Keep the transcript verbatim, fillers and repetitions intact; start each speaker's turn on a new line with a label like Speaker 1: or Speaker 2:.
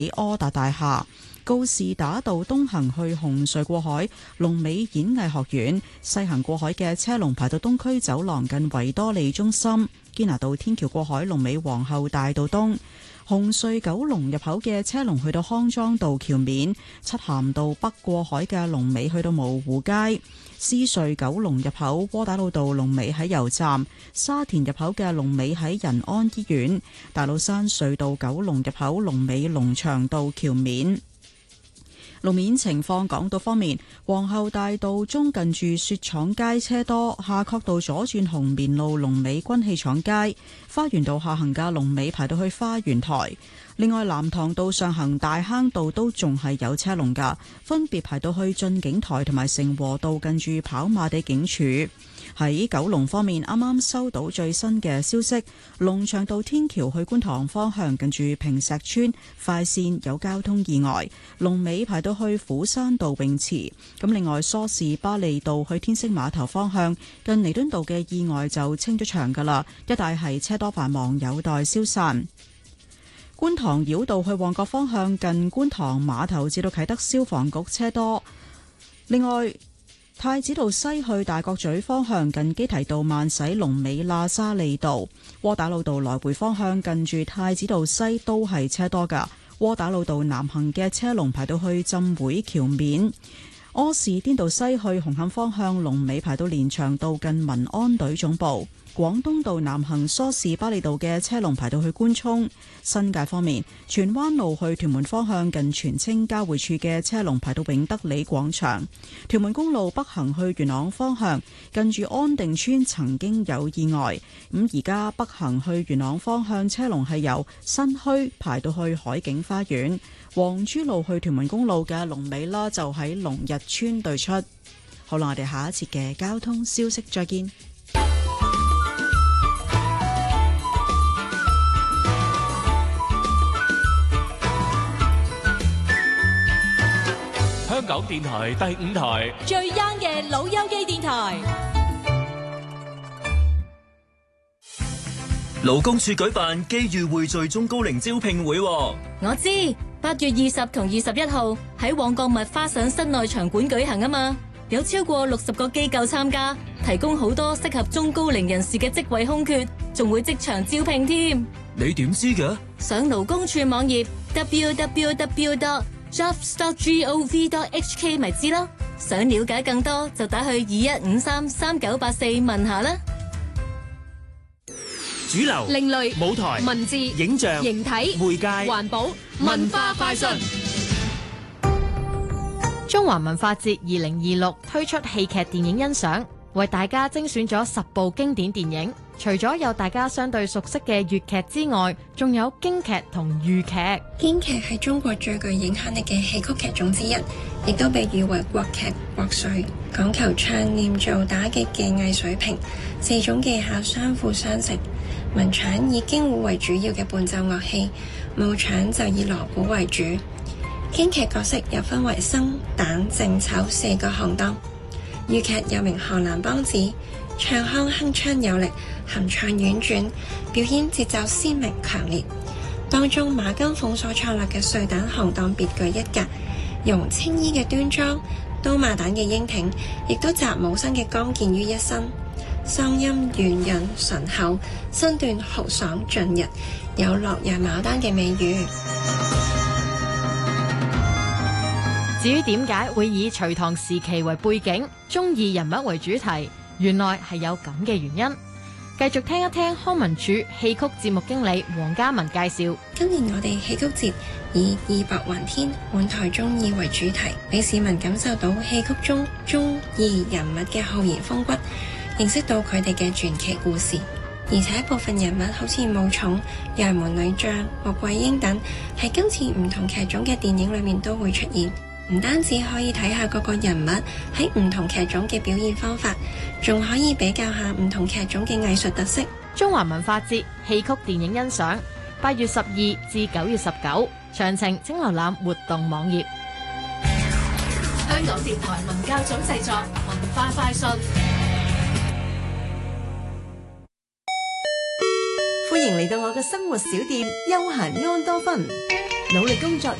Speaker 1: 柯達大廈。告士打道東行去紅隧過海，龍尾演藝學院；西行過海嘅車龍排到東區走廊近維多利中心。堅拿道天橋過海，龍尾皇后大道東。紅隧九龍入口嘅車龍去到康莊道橋面，漆咸道北過海嘅龍尾去到蕪湖街。獅隧九龍入口窩打老道龍尾喺油站，沙田入口嘅龍尾喺仁安醫院。大老山隧道九龍入口龍尾龍翔道橋面。路面情況，港島方面，皇后大道中近住雪廠街車多，夏慤道左轉紅棉路龍尾軍器廠街，花園道下行嘅龍尾排到去花園台。另外，藍塘道上行大坑道都仲係有車龍噶，分別排到去駿景台同埋成和道近住跑馬地警署。喺九龍方面，啱啱收到最新嘅消息，龍翔道天橋去觀塘方向近住坪石邨快線有交通意外，龍尾排到去虎山道泳池。咁另外，梳士巴利道去天星碼頭方向近彌敦道嘅意外就清咗場噶啦，一帶係車多繁忙，有待消散。觀塘繞道去旺角方向近觀塘碼頭至到啟德消防局車多。另外，太子道西去大角咀方向近基提道慢駛龍尾喇沙利道。窩打老道來回方向近住太子道西都係車多噶。窩打老道南行嘅車龍排到去浸會橋面。柯士甸道西去紅磡方向龍尾排到連翔道近民安隊總部。廣東道南行梳士巴利道嘅車龍排到去官涌。新界方面，荃灣路去屯門方向近荃青交匯處嘅車龍排到永德里廣場。屯門公路北行去元朗方向近住安定村曾經有意外，咁而家北行去元朗方向車龍係由新墟排到去海景花園。黃珠路去屯門公路嘅龍尾啦，就喺龍日村對出。好啦，我哋下一節嘅交通消息再見。
Speaker 2: 香港電台第五台
Speaker 3: 最 young 嘅老友記電台。
Speaker 4: 勞工處舉辦機遇匯聚中高齡招聘會。
Speaker 3: 我知八月二十同二十一號喺旺角麥花臣室內場館舉行啊嘛，有超過六十個機構參加，提供好多適合中高齡人士嘅職位空缺，仲會即場招聘添。
Speaker 4: 你點知嘅？
Speaker 3: 上勞工處網頁 double-u double-u double-u dot jobs dot gov dot h k 咪知咯。想了解更多就打去二一五三三九八四問下啦。
Speaker 2: 主流、
Speaker 3: 另類、
Speaker 2: 舞台、
Speaker 3: 文字、
Speaker 2: 影像、
Speaker 3: 形體、
Speaker 2: 媒介、
Speaker 3: 環保、文化快訊。
Speaker 5: 中華文化節二零二六推出戲劇電影欣賞，為大家精選咗十部經典電影。除咗有大家相對熟悉嘅粵劇之外，仲有京劇同豫劇。
Speaker 6: 京劇係中國最具影響力嘅戲曲劇種之一，亦都被譽為國劇國粹，講求唱念做打擊嘅藝水平，四種技巧相輔相成。文場以京胡為主要嘅伴奏樂器，武場就以鑼鼓為主。京劇角色又分為生、旦、淨、丑四個行當。豫劇又名河南梆子，唱腔鏗鏘有力，含唱婉轉，表演節奏鮮明強烈。當中馬金鳳所創立嘅碎旦行當別具一格，用青衣嘅端莊、刀馬旦嘅英挺，亦都集武生嘅剛健於一身。嗓音圓潤醇厚，身段豪爽盡逸，有洛陽牡丹嘅美譽。
Speaker 5: 至於點解會以隋唐時期為背景，忠義人物為主題，原來係有咁嘅原因。繼續聽一聽康文署戲曲節目經理黃嘉文介紹。
Speaker 6: 今年我哋戲曲節以義薄雲天，滿台忠義為主題，俾市民感受到戲曲中忠義人物嘅浩然風骨，認識到佢哋嘅傳奇故事。而且部分人物好似武松、楊門女將、穆桂英等，喺今次唔同劇種嘅電影裏面都會出現。唔單止可以睇下各個人物喺唔同劇種嘅表現方法，仲可以比較下唔同劇種嘅藝術特色。
Speaker 5: 中華文化節戲曲電影欣賞，八月十二至九月十九，詳情請瀏覽活動網頁。
Speaker 3: 香港電台文教組製作，文化快訊。
Speaker 7: 歡迎嚟到我嘅生活小店休閒安多芬。 努力工作